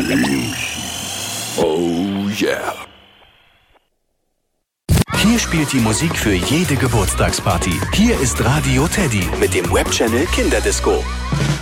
Oh yeah. Hier spielt die Musik für jede Geburtstagsparty. Hier ist Radio Teddy mit dem Webchannel Kinderdisco.